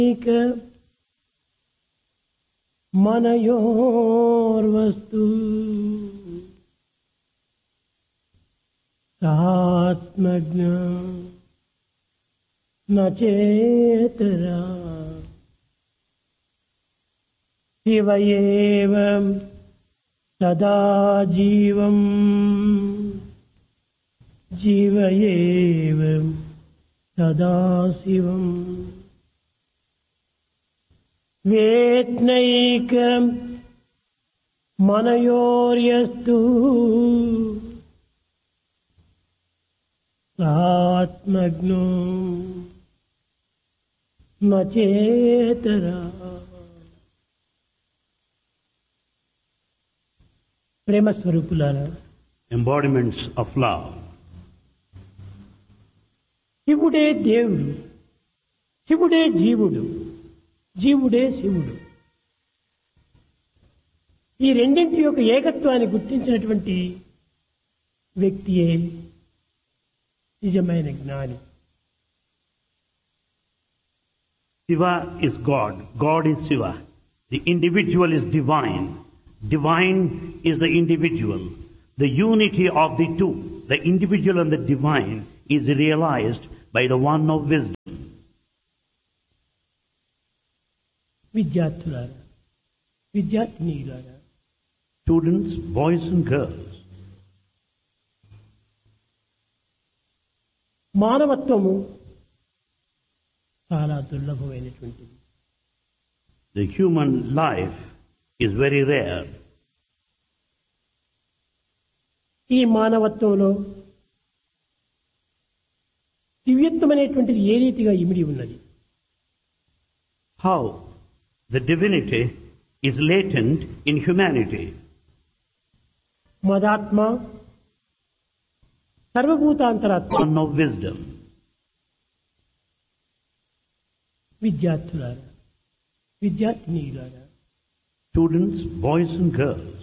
మనయోర్వస్తు ఆత్మజ్ఞ నచేతరా శివ ఏవ సదా జీవం జీవ ఏవ సదా శివం వేత్నైకం మనయోర్యస్తు ఆత్మజ్ఞో నచేతరా. ప్రేమ స్వరూపులారా, embodiments of love. శివుడే దేవుడు, శివుడే జీవుడు, జీవుడే శివుడు. ఈ రెండింటి యొక్క ఏకత్వాన్ని గుర్తించినటువంటి వ్యక్తియే నిజమైన జ్ఞాని. Shiva is God, God is Shiva. The individual is divine, divine is the individual. The unity of the two, the individual and the divine, is realized by the one of wisdom. విద్యార్థులారా, విద్యార్థినీలారా, Students, boys and girls, మానవత్వము చాలా దుర్లభమైనటువంటిది. the human life is very rare. ఈ మానవత్వంలో దివ్యత్వం అనేటువంటిది ఏ రీతిగా ఇమిడి ఉన్నది. How the divinity is latent in humanity. మదాత్మ సర్వభూతాంతరాత్మ. One of wisdom. విద్యార్థులారా, విద్యార్థినీలారా, Students, boys and girls,